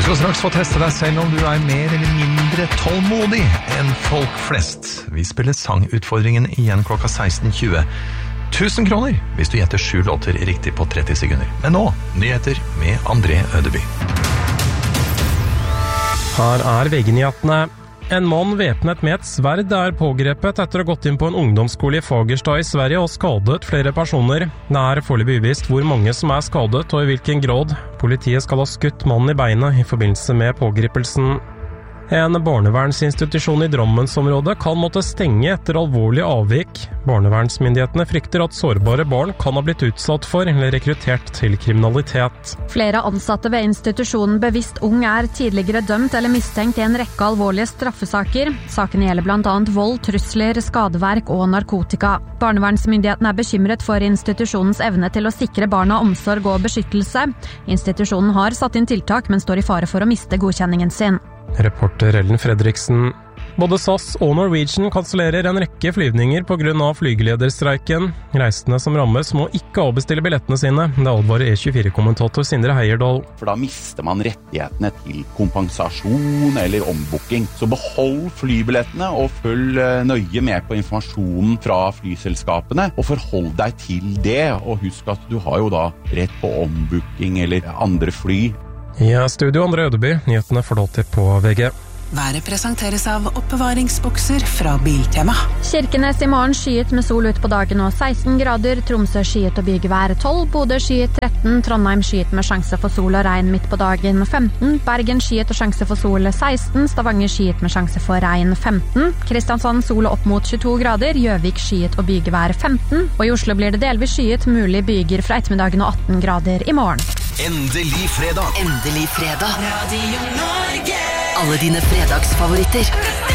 skal straks få teste deg selv om du mer eller mindre tålmodig enn folk flest. Vi spiller sangutfordringen igjen klokka 16:20. 1000 kroner hvis du gjetter 7 låter riktig på 30 sekunder. Men nå, nyheter med André Ødeby. Her VG-nyhetene. En mann væpnet med et sverd pågrepet etter å ha gått inn på en ungdomsskole i Fagerstad i Sverige og skadet flere personer. Det foreløpig uvisst hvor mange som skadet og i hvilken grad. Politiet skal ha skutt mannen i beinet i forbindelse med pågripelsen. En barnevernsinstitusjon i Drammensområdet kan måtte stenge etter alvorlig avvik. Barnevernsmyndighetene frykter at sårbare barn kan ha blitt utsatt for eller rekruttert til kriminalitet. Flere ansatte ved institusjonen Bevisst Ung tidligere dømt eller mistenkt i en rekke alvorlige straffesaker. Sakene gjelder blant annet vold, trusler, skadeverk og narkotika. Barnevernsmyndighetene bekymret for institusjonens evne til å sikre barna omsorg og beskyttelse. Institusjonen har satt inn tiltak, men står i fare for å miste godkjenningen sin. Reporter Ellen Fredriksen. Både SAS og Norwegian kansellerer en rekke flyvninger på grunn av flygelederstreiken. Reisende som rammes må ikke avbestille billettene sine. Det advarer E24-kommentator Sindre Heierdal. For da mister man rettighetene til kompensasjon eller ombooking. Så behold flybillettene og følg nøye med på informasjonen fra flyselskapene, og forhold deg til det. Og husk at du har jo da rett på ombooking eller andre fly. I studio André Ødeby, nyhetene fortalt på VG. Været presenteres av oppbevaringsbokser fra Biltema. Kirkenes i morgen skyet med sol ut på dagen og 16 grader. Tromsø skyet og bygevær 12. Bodø skyet 13. Trondheim skyet med sjanse for sol og regn midt på dagen 15. Bergen skyet og sjanse for sol 16. Stavanger skyet med sjanse for regn 15. Kristiansand sol opp mot 22 grader. Gjøvik skyet og bygevær 15. Og i Oslo blir det delvis skyet, mulig byger fra ettermiddagen og 18 grader i morgen. Endelig fredag. Endelig fredag. Radio Norge. Alle dine fredagsfavoritter.